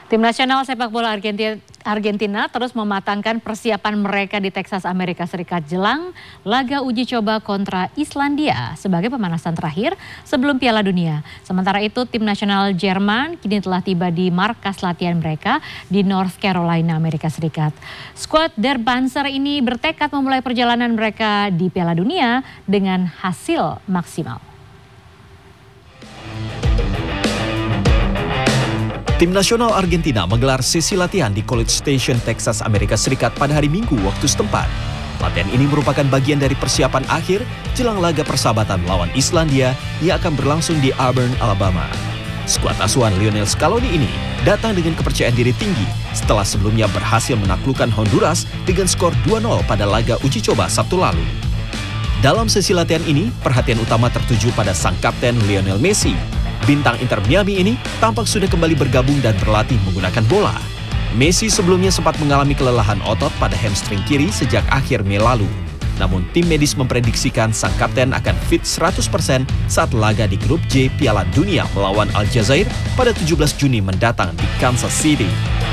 Tim nasional sepak bola Argentina terus mematangkan persiapan mereka di Texas, Amerika Serikat jelang laga uji coba kontra Islandia sebagai pemanasan terakhir sebelum Piala Dunia. Sementara itu tim nasional Jerman kini telah tiba di markas latihan mereka di North Carolina, Amerika Serikat. Skuad Der Panzer ini bertekad memulai perjalanan mereka di Piala Dunia dengan hasil maksimal. Tim nasional Argentina menggelar sesi latihan di College Station, Texas, Amerika Serikat pada hari Minggu waktu setempat. Latihan ini merupakan bagian dari persiapan akhir jelang laga persahabatan melawan Islandia yang akan berlangsung di Auburn, Alabama. Skuad asuhan Lionel Scaloni ini datang dengan kepercayaan diri tinggi setelah sebelumnya berhasil menaklukkan Honduras dengan skor 2-0 pada laga uji coba Sabtu lalu. Dalam sesi latihan ini, perhatian utama tertuju pada sang kapten Lionel Messi. Bintang Inter Miami ini tampak sudah kembali bergabung dan berlatih menggunakan bola. Messi sebelumnya sempat mengalami kelelahan otot pada hamstring kiri sejak akhir Mei lalu. Namun tim medis memprediksikan sang kapten akan fit 100% saat laga di grup J Piala Dunia melawan Aljazair pada 17 Juni mendatang di Kansas City.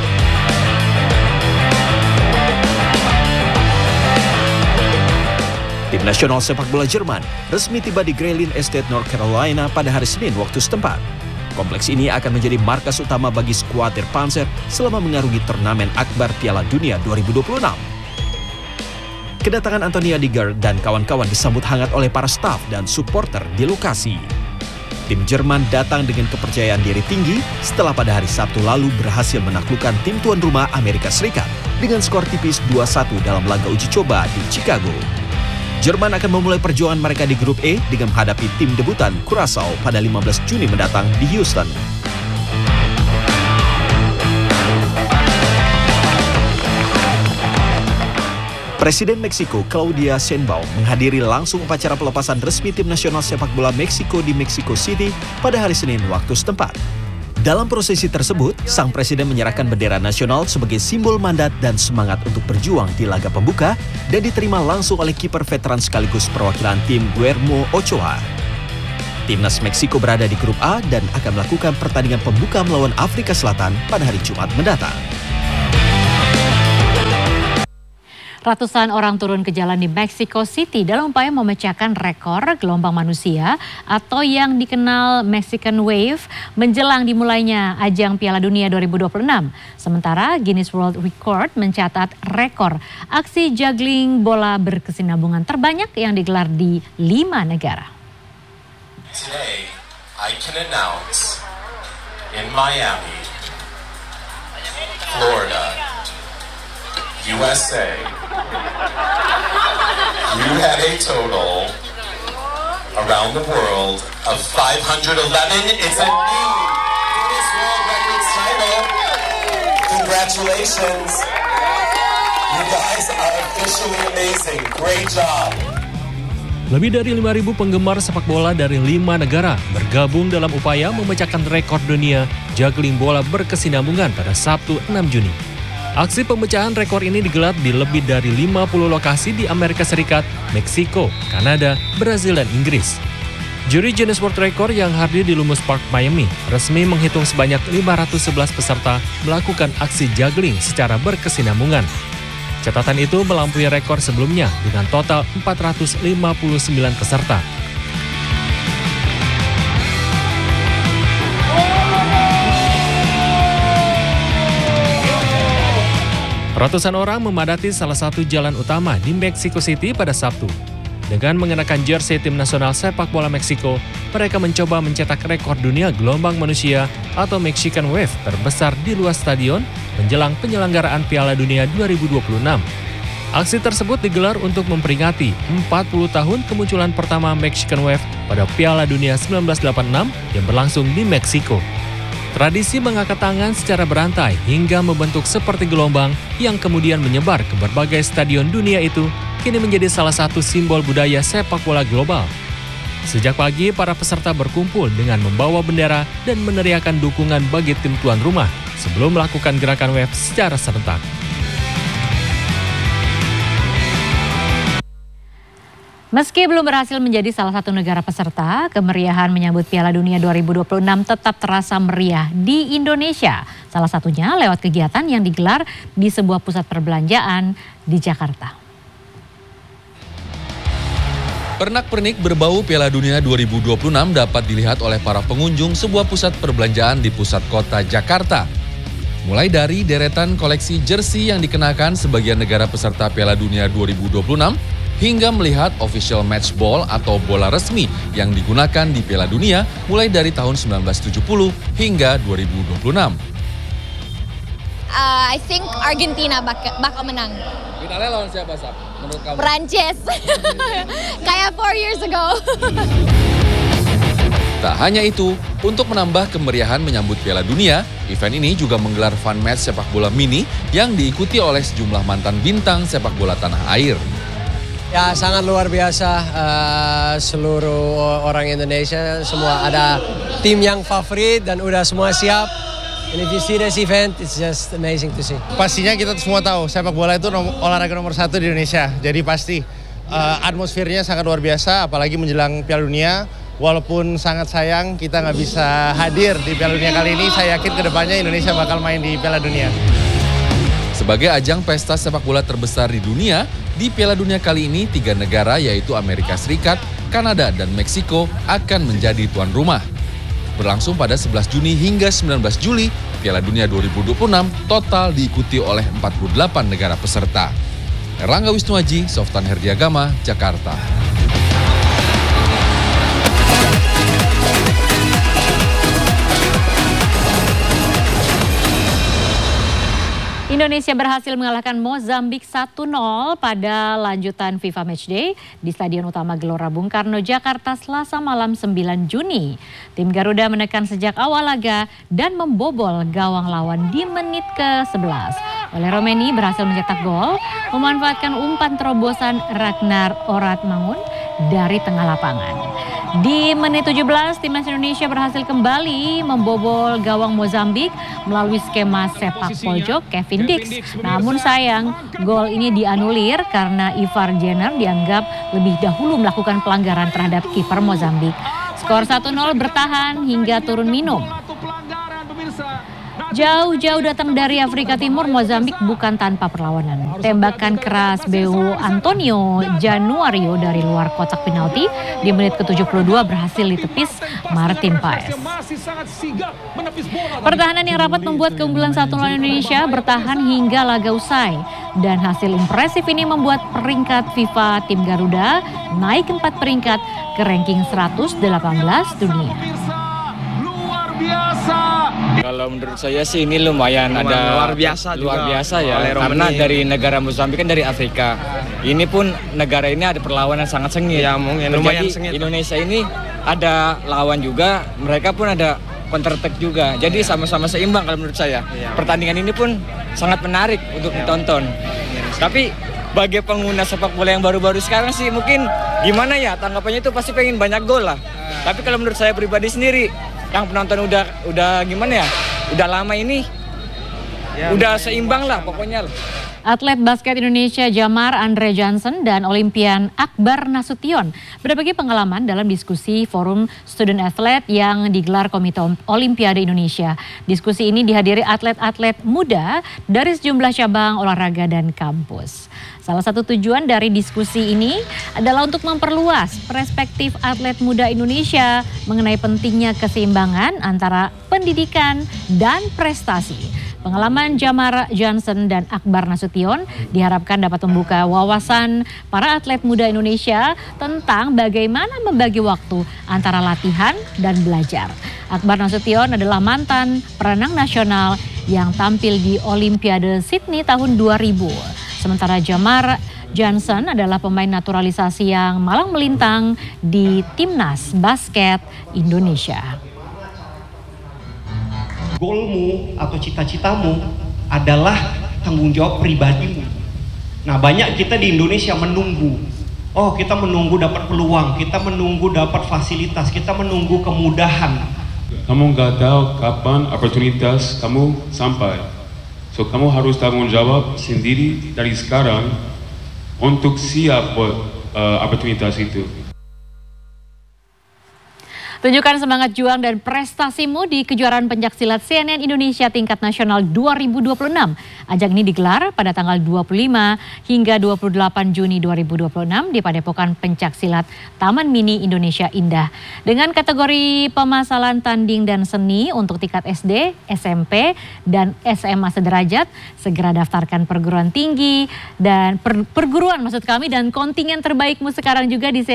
Tim nasional sepak bola Jerman resmi tiba di Grayling Estate, North Carolina pada hari Senin waktu setempat. Kompleks ini akan menjadi markas utama bagi skuad Der Panzer selama mengarungi turnamen akbar Piala Dunia 2026. Kedatangan Anthony Adiger dan kawan-kawan disambut hangat oleh para staf dan supporter di lokasi. Tim Jerman datang dengan kepercayaan diri tinggi setelah pada hari Sabtu lalu berhasil menaklukkan tim tuan rumah Amerika Serikat dengan skor tipis 2-1 dalam laga uji coba di Chicago. Jerman akan memulai perjuangan mereka di grup E dengan menghadapi tim debutan Curaçao pada 15 Juni mendatang di Houston. Presiden Meksiko Claudia Sheinbaum menghadiri langsung upacara pelepasan resmi tim nasional sepak bola Meksiko di Mexico City pada hari Senin waktu setempat. Dalam prosesi tersebut, sang presiden menyerahkan bendera nasional sebagai simbol mandat dan semangat untuk berjuang di laga pembuka dan diterima langsung oleh kiper veteran sekaligus perwakilan tim Guillermo Ochoa. Timnas Meksiko berada di grup A dan akan melakukan pertandingan pembuka melawan Afrika Selatan pada hari Jumat mendatang. Ratusan orang turun ke jalan di Mexico City dalam upaya memecahkan rekor gelombang manusia atau yang dikenal Mexican Wave menjelang dimulainya ajang Piala Dunia 2026. Sementara Guinness World Record mencatat rekor aksi juggling bola berkesinambungan terbanyak yang digelar di 5 negara. Today, I can announce in Miami, Florida, USA, you had a total around the world of 511. It's a new Guinness World Records title. Congratulations. You guys are officially amazing. Great job. Lebih dari 5.000 penggemar sepak bola dari 5 negara bergabung dalam upaya memecahkan rekor dunia juggling bola berkesinambungan pada Sabtu 6 Juni. Aksi pemecahan rekor ini digelar di lebih dari 50 lokasi di Amerika Serikat, Meksiko, Kanada, Brazil, dan Inggris. Juri Guinness World Record yang hadir di Lummus Park, Miami, resmi menghitung sebanyak 511 peserta melakukan aksi juggling secara berkesinambungan. Catatan itu melampaui rekor sebelumnya dengan total 459 peserta. Ratusan orang memadati salah satu jalan utama di Mexico City pada Sabtu. Dengan mengenakan jersei tim nasional sepak bola Meksiko, mereka mencoba mencetak rekor dunia gelombang manusia atau Mexican Wave terbesar di luar stadion menjelang penyelenggaraan Piala Dunia 2026. Aksi tersebut digelar untuk memperingati 40 tahun kemunculan pertama Mexican Wave pada Piala Dunia 1986 yang berlangsung di Meksiko. Tradisi mengangkat tangan secara berantai hingga membentuk seperti gelombang yang kemudian menyebar ke berbagai stadion dunia itu kini menjadi salah satu simbol budaya sepak bola global. Sejak pagi, para peserta berkumpul dengan membawa bendera dan meneriakan dukungan bagi tim tuan rumah sebelum melakukan gerakan wave secara serentak. Meski belum berhasil menjadi salah satu negara peserta, kemeriahan menyambut Piala Dunia 2026 tetap terasa meriah di Indonesia. Salah satunya lewat kegiatan yang digelar di sebuah pusat perbelanjaan di Jakarta. Pernak-pernik berbau Piala Dunia 2026 dapat dilihat oleh para pengunjung sebuah pusat perbelanjaan di pusat kota Jakarta. Mulai dari deretan koleksi jersey yang dikenakan sebagian negara peserta Piala Dunia 2026, hingga melihat official match ball atau bola resmi yang digunakan di Piala Dunia mulai dari tahun 1970 hingga 2026. I think Argentina bakal menang. Finalnya lawan siapa, Sab? Menurut kamu? Prancis. Kayak 4 years ago. Tak hanya itu, untuk menambah kemeriahan menyambut Piala Dunia, event ini juga menggelar fun match sepak bola mini yang diikuti oleh sejumlah mantan bintang sepak bola tanah air. Ya, sangat luar biasa. Seluruh orang Indonesia semua ada tim yang favorit dan udah semua siap. And if you see this event, it's just amazing to see. Pastinya kita semua tahu sepak bola itu olahraga nomor 1 di Indonesia. Jadi pasti atmosfernya sangat luar biasa, apalagi menjelang Piala Dunia. Walaupun sangat sayang kita nggak bisa hadir di Piala Dunia kali ini, saya yakin kedepannya Indonesia bakal main di Piala Dunia. Sebagai ajang pesta sepak bola terbesar di dunia, di Piala Dunia kali ini 3 negara yaitu Amerika Serikat, Kanada, dan Meksiko akan menjadi tuan rumah. Berlangsung pada 11 Juni hingga 19 Juli, Piala Dunia 2026 total diikuti oleh 48 negara peserta. Erlangga Wisnuaji, Softan Herdiagama, Jakarta. Indonesia berhasil mengalahkan Mozambik 1-0 pada lanjutan FIFA Matchday di Stadion Utama Gelora Bung Karno, Jakarta, Selasa malam 9 Juni. Tim Garuda menekan sejak awal laga dan membobol gawang lawan di menit ke-11. Oleh Romeni berhasil mencetak gol, memanfaatkan umpan terobosan Ragnar Oratmangun dari tengah lapangan. Di menit 17, timnas Indonesia berhasil kembali membobol gawang Mozambik melalui skema sepak pojok Kevin Dix. Namun sayang, gol ini dianulir karena Ivar Jenner dianggap lebih dahulu melakukan pelanggaran terhadap kiper Mozambik. Skor 1-0 bertahan hingga turun minum. Jauh-jauh datang dari Afrika Timur, Mozambik bukan tanpa perlawanan. Tembakan keras BU Antonio Januario dari luar kotak penalti di menit ke-72 berhasil ditepis Martin Paes. Pertahanan yang rapat membuat keunggulan 1-0 Indonesia bertahan hingga laga usai. Dan hasil impresif ini membuat peringkat FIFA tim Garuda naik 4 peringkat ke ranking 118 dunia. Kalau menurut saya sih ini lumayan luar biasa ya, karena dari negara Mozambik kan dari Afrika. Ini pun negara ini ada perlawanan sangat sengit. Ya, lumayan sengit. Indonesia ini ada lawan juga, mereka pun ada counter attack juga. Jadi sama-sama seimbang kalau menurut saya. Pertandingan ini pun sangat menarik untuk ditonton. Tapi bagi pengguna sepak bola yang baru-baru sekarang sih mungkin gimana ya, tanggapannya itu pasti pengen banyak gol lah. Tapi kalau menurut saya pribadi sendiri, yang penonton udah gimana ya, udah lama ini, udah seimbang lah pokoknya. Atlet basket Indonesia Jamar Andre Johnson dan Olimpian Akbar Nasution berbagi pengalaman dalam diskusi forum student athlete yang digelar Komite Olimpiade Indonesia. Diskusi ini dihadiri atlet-atlet muda dari sejumlah cabang olahraga dan kampus. Salah satu tujuan dari diskusi ini adalah untuk memperluas perspektif atlet muda Indonesia mengenai pentingnya keseimbangan antara pendidikan dan prestasi. Pengalaman Jamar Johnson dan Akbar Nasution diharapkan dapat membuka wawasan para atlet muda Indonesia tentang bagaimana membagi waktu antara latihan dan belajar. Akbar Nasution adalah mantan perenang nasional yang tampil di Olimpiade Sydney tahun 2000. Sementara Jamar Johnson adalah pemain naturalisasi yang malang melintang di Timnas Basket Indonesia. Goalmu atau cita-citamu adalah tanggung jawab pribadimu. Nah, banyak kita di Indonesia menunggu. Oh, kita menunggu dapat peluang, kita menunggu dapat fasilitas, kita menunggu kemudahan. Kamu nggak tahu kapan oportunitas kamu sampai. So, kamu harus tanggung jawab sendiri dari sekarang untuk siap buat oportunitas itu. Tunjukkan semangat juang dan prestasimu di kejuaraan pencaksilat CNN Indonesia tingkat nasional 2026. Ajang ini digelar pada tanggal 25 hingga 28 Juni 2026 di Padepokan Pencaksilat Taman Mini Indonesia Indah. Dengan kategori pemasalan tanding dan seni untuk tingkat SD, SMP, dan SMA sederajat, segera daftarkan perguruan tinggi dan perguruan maksud kami dan kontingen terbaikmu sekarang juga di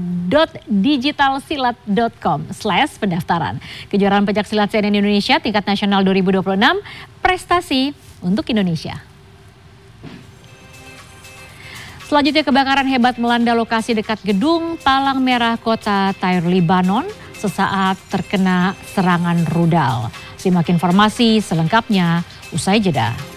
cnn.digitalsilat.com/pendaftaran. Kejuaraan pencaksilat CNN Indonesia tingkat nasional 2026, prestasi untuk Indonesia. Selanjutnya, kebakaran hebat melanda lokasi dekat gedung Palang Merah Kota Tyre, Lebanon sesaat terkena serangan rudal. Simak informasi selengkapnya usai jeda.